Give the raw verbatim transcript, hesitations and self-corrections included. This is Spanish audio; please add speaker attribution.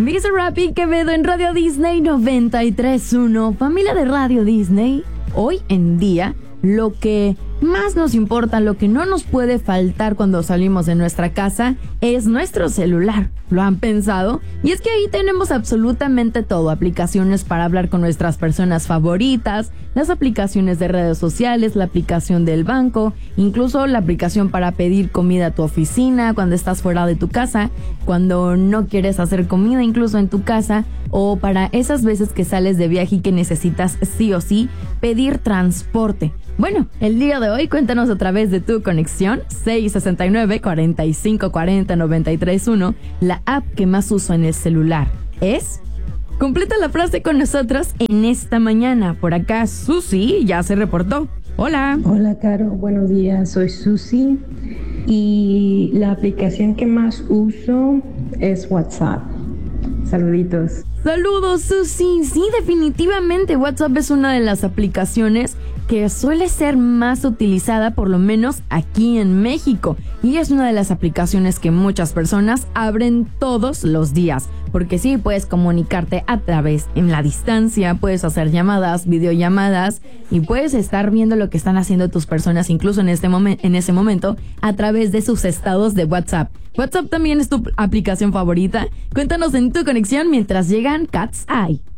Speaker 1: Bizarrap y Quevedo en Radio Disney noventa y tres punto uno. Familia de Radio Disney, hoy en día lo que más nos importa, lo que no nos puede faltar cuando salimos de nuestra casa es nuestro celular. ¿Lo han pensado? Y es que ahí tenemos absolutamente todo, aplicaciones para hablar con nuestras personas favoritas, las aplicaciones de redes sociales, la aplicación del banco, incluso la aplicación para pedir comida a tu oficina cuando estás fuera de tu casa, cuando no quieres hacer comida incluso en tu casa, o para esas veces que sales de viaje y que necesitas sí o sí pedir transporte. Bueno, el día de hoy cuéntanos a través de tu conexión seis sesenta y nueve, cuarenta y cinco cuarenta, noventa y tres uno. La app que más uso en el celular es... Completa la frase con nosotros en esta mañana. Por acá Susi ya se reportó. Hola.
Speaker 2: Hola, Caro. Buenos días. Soy Susi y la aplicación que más uso es WhatsApp. Saluditos.
Speaker 1: Saludos, Susi. Sí, definitivamente WhatsApp es una de las aplicaciones que suele ser más utilizada, por lo menos aquí en México. Y es una de las aplicaciones que muchas personas abren todos los días. Porque sí, puedes comunicarte a través en la distancia, puedes hacer llamadas, videollamadas y puedes estar viendo lo que están haciendo tus personas incluso en este momen- en ese momento a través de sus estados de WhatsApp. WhatsApp también es tu aplicación favorita. Cuéntanos en tu conexión mientras llegan Cat's Eye.